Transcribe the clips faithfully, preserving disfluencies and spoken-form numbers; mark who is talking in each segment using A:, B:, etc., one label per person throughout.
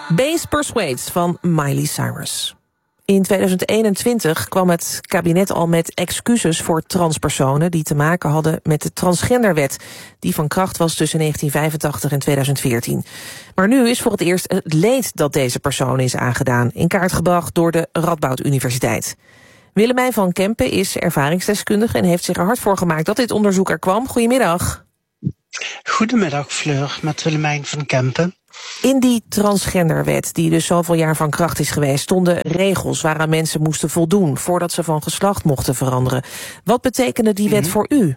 A: Base Persuades van Miley Cyrus. In tweeduizend eenentwintig kwam het kabinet al met excuses voor transpersonen die te maken hadden met de transgenderwet, die van kracht was tussen negentien vijfentachtig en tweeduizend veertien. Maar nu is voor het eerst het leed dat deze persoon is aangedaan in kaart gebracht door de Radboud Universiteit. Willemijn van Kempen is ervaringsdeskundige en heeft zich er hard voor gemaakt dat dit onderzoek er kwam. Goedemiddag.
B: Goedemiddag, Fleur, met Willemijn van Kempen.
A: In die transgenderwet, die dus zoveel jaar van kracht is geweest, stonden regels waaraan mensen moesten voldoen voordat ze van geslacht mochten veranderen. Wat betekende die wet voor u?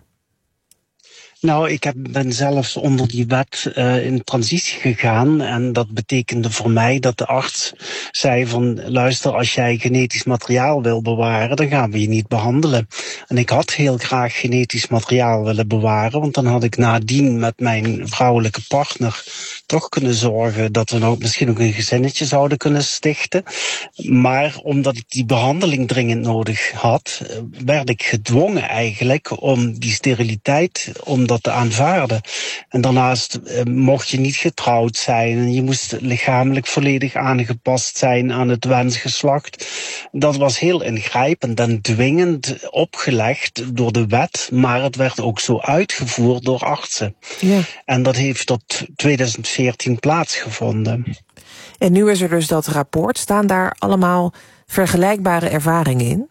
B: Nou, ik heb, ben zelfs onder die wet uh, in transitie gegaan en dat betekende voor mij dat de arts zei van luister, als jij genetisch materiaal wil bewaren, dan gaan we je niet behandelen. En ik had heel graag genetisch materiaal willen bewaren, want dan had ik nadien met mijn vrouwelijke partner toch kunnen zorgen dat we nou misschien ook een gezinnetje zouden kunnen stichten. Maar omdat ik die behandeling dringend nodig had, werd ik gedwongen eigenlijk om die steriliteit, om dat te aanvaarden. En daarnaast eh, mocht je niet getrouwd zijn en je moest lichamelijk volledig aangepast zijn aan het wensgeslacht. Dat was heel ingrijpend en dwingend opgelegd door de wet, maar het werd ook zo uitgevoerd door artsen. Ja. En dat heeft tot tweeduizend veertien plaatsgevonden.
A: En nu is er dus dat rapport. Staan daar allemaal vergelijkbare ervaringen in?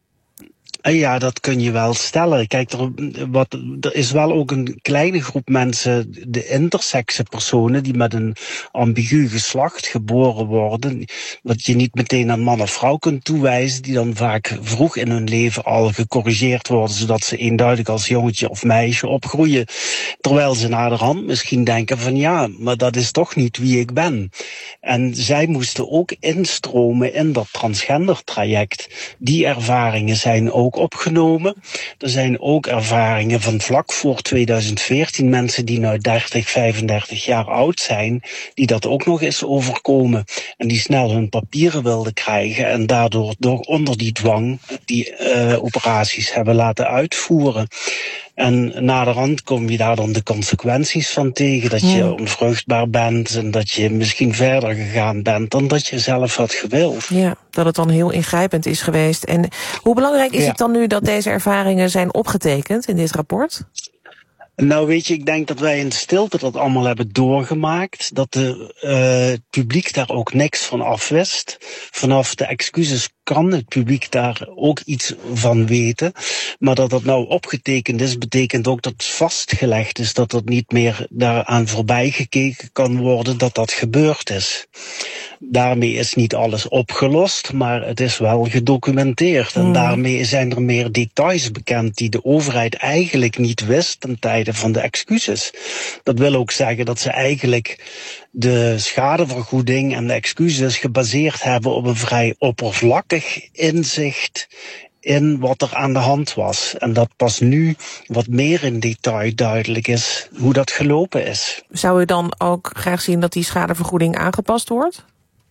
B: Ja, dat kun je wel stellen. Kijk, er, wat, er is wel ook een kleine groep mensen, de intersexe personen, die met een ambigu geslacht geboren worden, wat je niet meteen aan man of vrouw kunt toewijzen, die dan vaak vroeg in hun leven al gecorrigeerd worden, zodat ze eenduidig als jongetje of meisje opgroeien. Terwijl ze naderhand misschien denken van ja, maar dat is toch niet wie ik ben. En zij moesten ook instromen in dat transgender traject. Die ervaringen zijn ook opgenomen. Er zijn ook ervaringen van vlak voor tweeduizend veertien, mensen die nu dertig, vijfendertig jaar oud zijn, die dat ook nog eens overkomen. En die snel hun papieren wilden krijgen en daardoor door onder die dwang die uh, operaties hebben laten uitvoeren. En naderhand kom je daar dan de consequenties van tegen, dat je onvruchtbaar bent en dat je misschien verder gegaan bent dan dat je zelf had gewild.
A: Ja, dat het dan heel ingrijpend is geweest. En hoe belangrijk is ja. het dan nu dat deze ervaringen zijn opgetekend in dit rapport?
B: Nou weet je, ik denk dat wij in stilte dat allemaal hebben doorgemaakt. Dat de, uh, het publiek daar ook niks van afwist. Vanaf de excuses kan het publiek daar ook iets van weten. Maar dat dat nou opgetekend is, betekent ook dat het vastgelegd is. Dat er niet meer daaraan voorbij gekeken kan worden dat dat gebeurd is. Daarmee is niet alles opgelost, maar het is wel gedocumenteerd. En mm. daarmee zijn er meer details bekend die de overheid eigenlijk niet wist ten tijde van de excuses. Dat wil ook zeggen dat ze eigenlijk de schadevergoeding en de excuses gebaseerd hebben op een vrij oppervlakkig inzicht in wat er aan de hand was. En dat pas nu wat meer in detail duidelijk is hoe dat gelopen is.
A: Zou u dan ook graag zien dat die schadevergoeding aangepast wordt?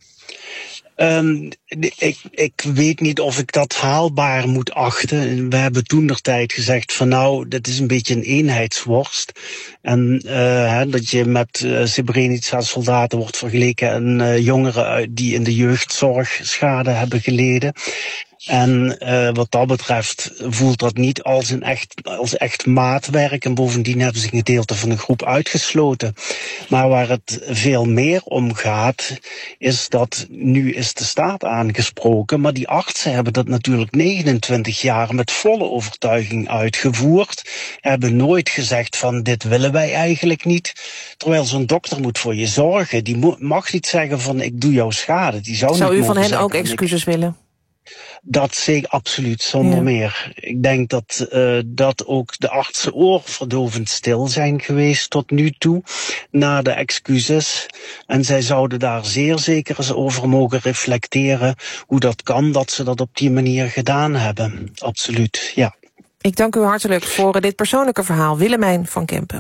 B: Um, ik, ik weet niet of ik dat haalbaar moet achten. We hebben toentertijd gezegd van nou, dit is een beetje een eenheidsworst. En uh, hè, dat je met uh, Srebrenica-soldaten wordt vergeleken en uh, jongeren die in de jeugdzorg schade hebben geleden. En uh, wat dat betreft voelt dat niet als een echt, als echt maatwerk. En bovendien hebben ze een gedeelte van de groep uitgesloten. Maar waar het veel meer om gaat, is dat nu is de staat aangesproken. Maar die artsen hebben dat natuurlijk negenentwintig jaar met volle overtuiging uitgevoerd. Hebben nooit gezegd van dit willen wij eigenlijk niet. Terwijl zo'n dokter moet voor je zorgen. Die mo- mag niet zeggen van ik doe jou schade. Die zou
A: zou
B: niet
A: u van hen ook
B: ik...
A: excuses willen?
B: Dat zeker absoluut, zonder ja. meer. Ik denk dat, uh, dat ook de artsen oorverdovend stil zijn geweest tot nu toe, na de excuses. En zij zouden daar zeer zeker eens over mogen reflecteren hoe dat kan, dat ze dat op die manier gedaan hebben. Absoluut, ja.
A: Ik dank u hartelijk voor dit persoonlijke verhaal. Willemijn van Kempen.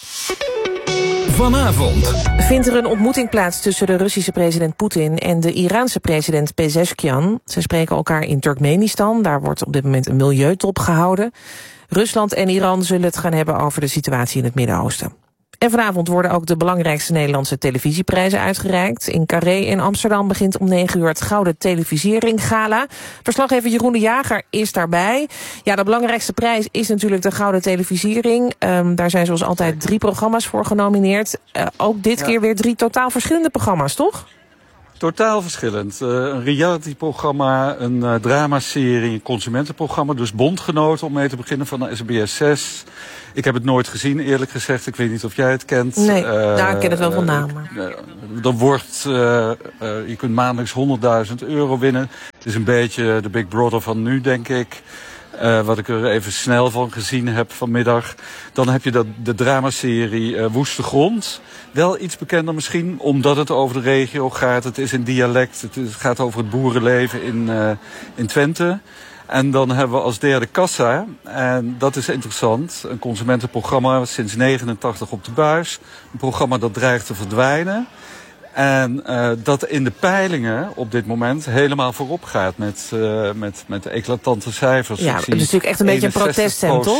C: Vanavond
A: vindt er een ontmoeting plaats tussen de Russische president Poetin en de Iraanse president Pezeshkian. Ze spreken elkaar in Turkmenistan. Daar wordt op dit moment een milieutop gehouden. Rusland en Iran zullen het gaan hebben over de situatie in het Midden-Oosten. En vanavond worden ook de belangrijkste Nederlandse televisieprijzen uitgereikt. In Carré in Amsterdam begint om negen uur het Gouden Televisiering Gala. Verslaggever Jeroen de Jager is daarbij. Ja, de belangrijkste prijs is natuurlijk de Gouden Televisiering. Um, daar zijn zoals altijd drie programma's voor genomineerd. Uh, ook dit ja. keer weer drie totaal verschillende programma's, toch?
C: Totaal verschillend. Uh, een realityprogramma, een uh, dramaserie, een consumentenprogramma. Dus Bondgenoten, om mee te beginnen, van de S B S zes. Ik heb het nooit gezien, eerlijk gezegd. Ik weet niet of jij het kent.
A: Nee, uh, nou, ik ken het wel van naam.
C: Uh, er wordt, uh, uh, je kunt maandelijks honderdduizend euro winnen. Het is een beetje de Big Brother van nu, denk ik. Uh, wat ik er even snel van gezien heb vanmiddag. Dan heb je dat, de dramaserie uh, Woeste Grond. Wel iets bekender misschien, omdat het over de regio gaat. Het is in dialect, het, is, het gaat over het boerenleven in, uh, in Twente. En dan hebben we als derde Kassa. En dat is interessant. Een consumentenprogramma sinds negenentachtig op de buis. Een programma dat dreigt te verdwijnen. En uh, dat in de peilingen op dit moment helemaal voorop gaat met, uh, met, met eclatante cijfers.
A: Ja, het is natuurlijk echt een beetje een proteststem, toch?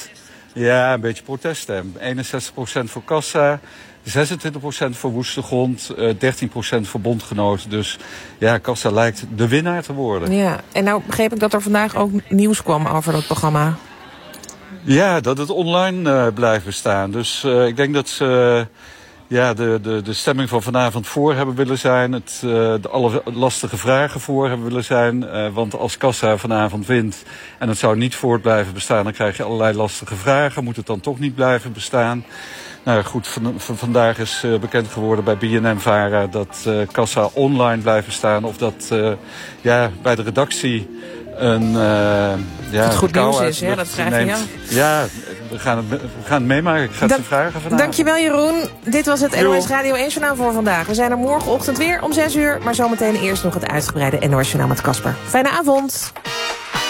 C: Ja, een beetje proteststem. eenenzestig procent voor Kassa, zesentwintig procent voor Woeste Grond, uh, dertien procent voor Bondgenoten. Dus ja, Kassa lijkt de winnaar te worden.
A: Ja, en nou begreep ik dat er vandaag ook nieuws kwam over dat programma.
C: Ja, dat het online uh, blijft bestaan. Dus uh, ik denk dat ze... Uh, Ja, de, de, de stemming van vanavond voor hebben willen zijn. Het, uh, de alle lastige vragen voor hebben willen zijn. Uh, want als Kassa vanavond wint en het zou niet voort blijven bestaan, dan krijg je allerlei lastige vragen. Moet het dan toch niet blijven bestaan? Nou goed, van, van, vandaag is uh, bekend geworden bij B N N-Vara dat uh, Kassa online blijft bestaan. Of dat uh, ja, bij de redactie een uh, ja,
A: het goed nieuws is, ja, dat vraag je jou.
C: Ja, we gaan het, we gaan het meemaken. Ik ga het
A: da-
C: ze vragen vanavond.
A: Dankjewel Jeroen. Dit was het N O S Radio één Journaal voor vandaag. We zijn er morgenochtend weer om zes uur. Maar zometeen eerst nog het uitgebreide N O S Journaal met Casper. Fijne avond.